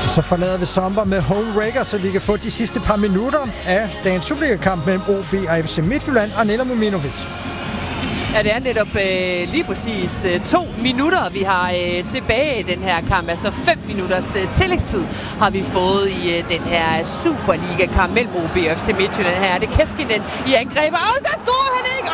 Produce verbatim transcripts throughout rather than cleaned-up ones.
Så forlader vi Sommer med home wrecker, så vi kan få de sidste par minutter af dagens Superliga-kamp mellem O B og F C Midtjylland og Nela Muminovic. Ja, det er netop øh, lige præcis øh, to minutter, vi har øh, tilbage i den her kamp. Altså fem minutters øh, tillægstid har vi fået i øh, den her Superliga-kamp mellem O B og F C Midtjylland. Her er det Keskinen i angrebet. Og så scorer han ikke!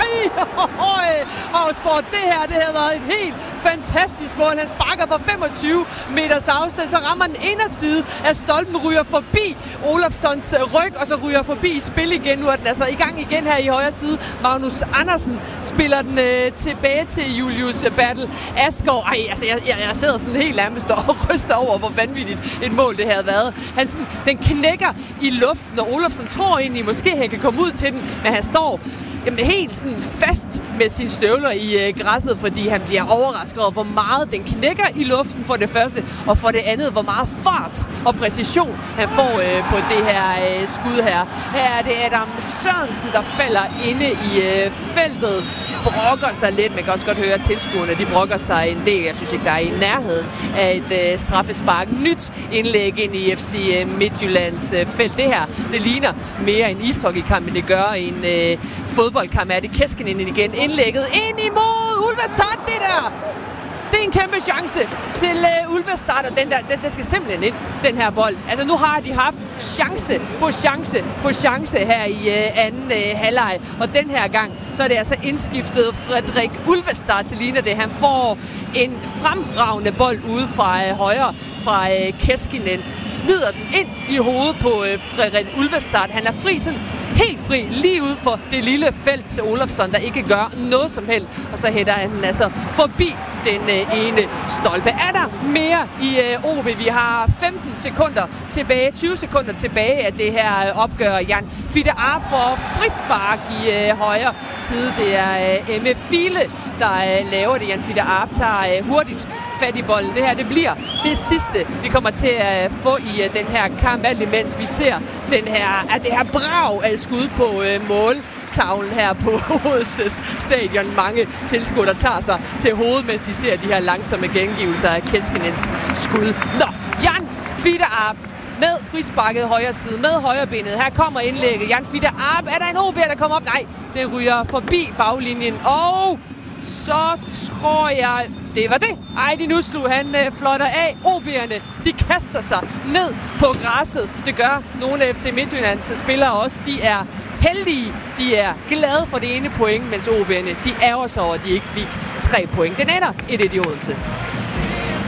Ej, Avsport, det her, det har været et helt fantastisk mål. Han sparker fra femogtyve meters afstand, så rammer den inderside af stolpen, ryger forbi Olofssons ryg, og så ryger forbi i spil igen. Nu er den altså i gang igen her i højre side. Magnus Andersen spiller den øh, tilbage til Julius Bertel Asgaard. Ej, altså jeg, jeg, jeg sidder sådan helt nærmest og ryster over, hvor vanvittigt et mål det havde været. Han sådan, den knækker i luften, og Olofsson tror egentlig, måske han kan komme ud til den, men han står jamen, helt sådan fast med sine støvler i øh, græsset, fordi han bliver overrasket over, hvor meget den knækker i luften for det første, og for det andet, hvor meget fart og præcision han får øh, på det her øh, skud her. Her er det Adam Sørensen, der falder inde i øh, feltet, brokker sig lidt. Man kan også godt høre, at tilskuerne de brokker sig en del. Jeg synes ikke, der er i nærheden af et øh, straffespark. Nyt indlæg ind i F C Midtjyllands øh, felt. Det her, det ligner mere en ishockeykamp, end det gør en øh, fodboldkamp. Er det Keskinen igen indlægget ind imod Ulvestad, det der! Det er en kæmpe chance til uh, Ulvestad, og den, der, den, den skal simpelthen ind, den her bold. Altså nu har de haft chance på chance på chance her i uh, anden uh, halvleg, og den her gang, så er det altså indskiftet Frederik Ulvestad til ligner det. Han får en fremragende bold ude fra uh, højre, fra uh, Keskinen, smider den ind i hovedet på uh, Frederik Ulvestad. Han er fri sådan helt fri, lige ude for det lille felt til Olofsson, der ikke gør noget som helst. Og så hætter han den altså forbi den øh, ene stolpe. Er der mere i øh, O B? Vi har femten sekunder tilbage, tyve sekunder tilbage af det her øh, opgør. Jan Fitte Arp for frispark i øh, højre side. Det er øh, Emme File, der øh, laver det. Jan Fitte Arp tager øh, hurtigt fat i bolden. Det her, det bliver det sidste, vi kommer til at øh, få i øh, den her kamp, alt imens vi ser den her, at det her brag af skud på øh, mål. Tavlen her på Odense Stadion. Mange tilskuere, der tager sig til hovedet, mens de ser de her langsomme gengivelser af Keskinens skud. Nå, Jan Fitte Arp med frisparket højre side, med højrebenet. Her kommer indlægget. Jan Fitte Arp. Er der en O B'er, der kommer op? Nej, det ryger forbi baglinjen. Og så tror jeg, det var det. Ej, de nu slog han øh, flotter af. O B'erne, de kaster sig ned på græsset. Det gør nogle af F C Midtjyllands spillere også. De er heldige. De er glade for det ene point, mens O B'erne, de ærger sig over, at de ikke fik tre point. Den ender et et i Odense.